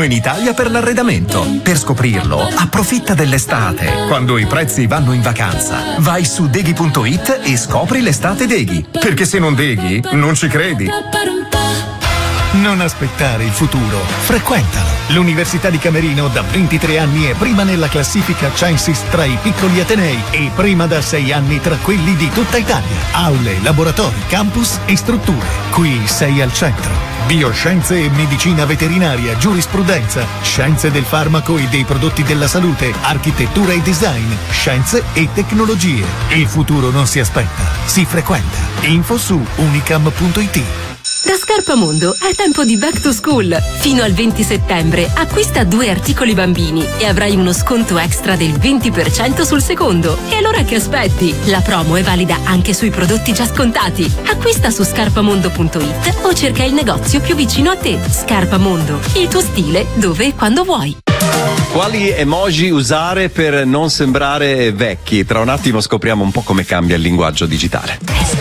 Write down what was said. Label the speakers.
Speaker 1: in Italia per l'arredamento. Per scoprirlo, approfitta dell'estate, quando i prezzi vanno in vacanza. Vai su deghi.it e scopri l'estate Deghi. Perché se non deghi, non ci credi.
Speaker 2: Non aspettare il futuro, frequentalo. L'Università di Camerino da 23 anni è prima nella classifica Censis tra i piccoli atenei e prima da 6 anni tra quelli di tutta Italia. Aule, laboratori, campus e strutture. Qui sei al centro. Bioscienze e medicina veterinaria, giurisprudenza, scienze del farmaco e dei prodotti della salute, architettura e design, scienze e tecnologie. Il futuro non si aspetta, si frequenta. Info su unicam.it.
Speaker 3: Da Scarpamondo è tempo di back to school. Fino al 20 settembre acquista 2 articoli bambini e avrai uno sconto extra del 20% sul secondo. E allora che aspetti? La promo è valida anche sui prodotti già scontati. Acquista su scarpamondo.it o cerca il negozio più vicino a te. Scarpamondo, il tuo stile dove e quando vuoi.
Speaker 4: Quali emoji usare per non sembrare vecchi? Tra un attimo scopriamo un po' come cambia il linguaggio digitale.